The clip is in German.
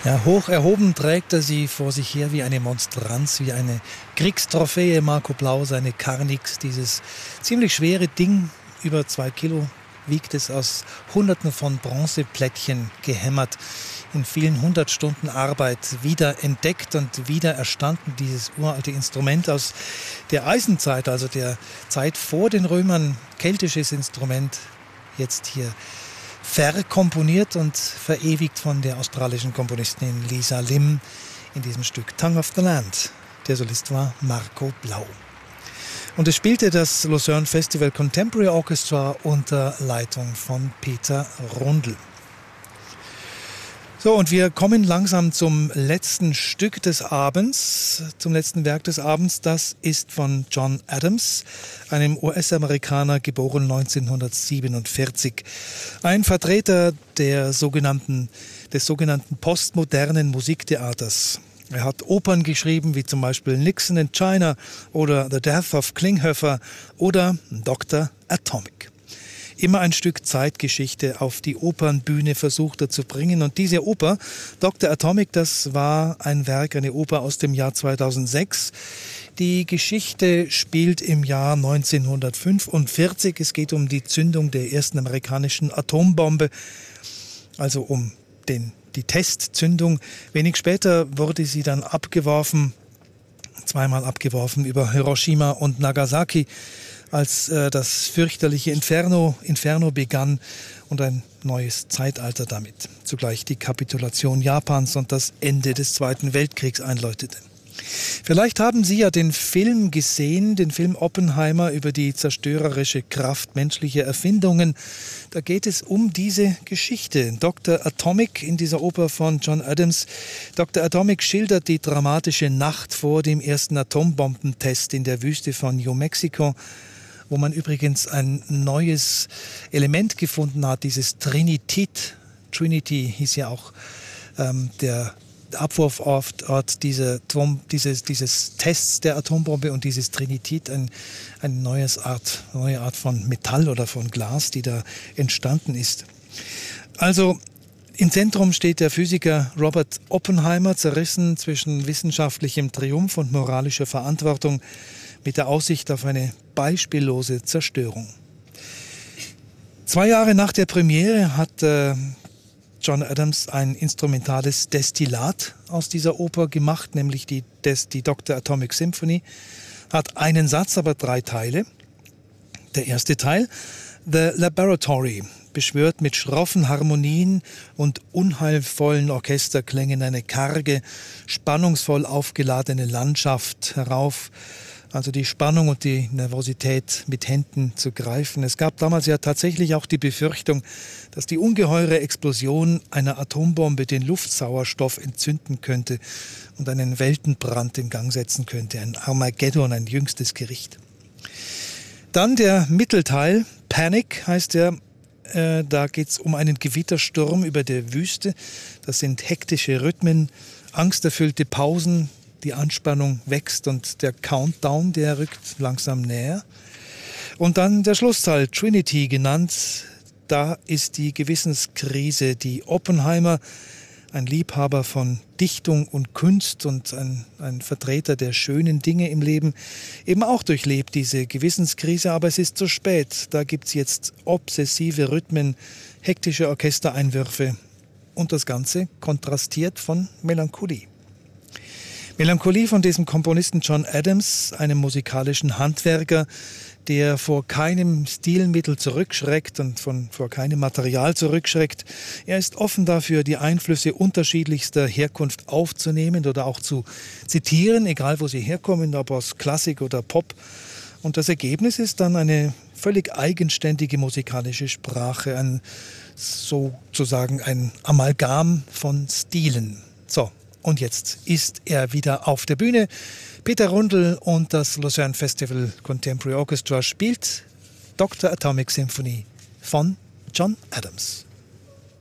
Ja, hoch erhoben trägt er sie vor sich her wie eine Monstranz, wie eine Kriegstrophäe. Marco Blau, seine Carnix, dieses ziemlich schwere Ding, über 2 Kilo wiegt es, aus Hunderten von Bronzeplättchen gehämmert, in vielen 100 Stunden Arbeit wieder entdeckt und wieder erstanden, dieses uralte Instrument aus der Eisenzeit, also der Zeit vor den Römern, keltisches Instrument, jetzt hier verkomponiert und verewigt von der australischen Komponistin Lisa Lim in diesem Stück Tongue of the Land. Der Solist war Marco Blau. Und es spielte das Lucerne Festival Contemporary Orchestra unter Leitung von Peter Rundl. So, und wir kommen langsam zum letzten Stück des Abends, zum letzten Werk des Abends. Das ist von John Adams, einem US-Amerikaner, geboren 1947. Ein Vertreter des sogenannten postmodernen Musiktheaters. Er hat Opern geschrieben, wie zum Beispiel Nixon in China oder The Death of Klinghoffer oder Dr. Atomic. Immer ein Stück Zeitgeschichte auf die Opernbühne versucht er zu bringen. Und diese Oper, Dr. Atomic, das war ein Werk, eine Oper aus dem Jahr 2006. Die Geschichte spielt im Jahr 1945. Es geht um die Zündung der ersten amerikanischen Atombombe, also um die Testzündung. Wenig später wurde sie dann abgeworfen, zweimal abgeworfen über Hiroshima und Nagasaki, als das fürchterliche Inferno begann und ein neues Zeitalter damit. Zugleich die Kapitulation Japans und das Ende des Zweiten Weltkriegs einläutete. Vielleicht haben Sie ja den Film gesehen, den Film Oppenheimer über die zerstörerische Kraft menschlicher Erfindungen. Da geht es um diese Geschichte. Dr. Atomic in dieser Oper von John Adams. Dr. Atomic schildert die dramatische Nacht vor dem ersten Atombombentest in der Wüste von New Mexico, wo man übrigens ein neues Element gefunden hat, dieses Trinitit. Trinity hieß ja auch der Abwurfort dieses Tests der Atombombe, und dieses Trinitit, eine neue Art von Metall oder von Glas, die da entstanden ist. Also im Zentrum steht der Physiker Robert Oppenheimer, zerrissen zwischen wissenschaftlichem Triumph und moralischer Verantwortung, mit der Aussicht auf eine beispiellose Zerstörung. 2 Jahre nach der Premiere hat John Adams ein instrumentales Destillat aus dieser Oper gemacht, nämlich die Dr. Atomic Symphony. Hat einen Satz, aber 3 Teile. Der erste Teil, The Laboratory, beschwört mit schroffen Harmonien und unheilvollen Orchesterklängen eine karge, spannungsvoll aufgeladene Landschaft herauf. Also die Spannung und die Nervosität mit Händen zu greifen. Es gab damals ja tatsächlich auch die Befürchtung, dass die ungeheure Explosion einer Atombombe den Luftsauerstoff entzünden könnte und einen Weltenbrand in Gang setzen könnte. Ein Armageddon, ein jüngstes Gericht. Dann der Mittelteil, Panic heißt er. Da geht es um einen Gewittersturm über der Wüste. Das sind hektische Rhythmen, angsterfüllte Pausen. Die Anspannung wächst und der Countdown, der rückt langsam näher. Und dann der Schlussteil, Trinity genannt. Da ist die Gewissenskrise, die Oppenheimer, ein Liebhaber von Dichtung und Kunst und ein Vertreter der schönen Dinge im Leben, eben auch durchlebt, diese Gewissenskrise. Aber es ist zu spät. Da gibt es jetzt obsessive Rhythmen, hektische Orchestereinwürfe und das Ganze kontrastiert von Melancholie. Melancholie von diesem Komponisten John Adams, einem musikalischen Handwerker, der vor keinem Stilmittel zurückschreckt und vor keinem Material zurückschreckt. Er ist offen dafür, die Einflüsse unterschiedlichster Herkunft aufzunehmen oder auch zu zitieren, egal wo sie herkommen, ob aus Klassik oder Pop. Und das Ergebnis ist dann eine völlig eigenständige musikalische Sprache, sozusagen ein Amalgam von Stilen. So. Und jetzt ist er wieder auf der Bühne. Peter Rundl und das Lucerne Festival Contemporary Orchestra spielt Dr. Atomic Symphony von John Adams.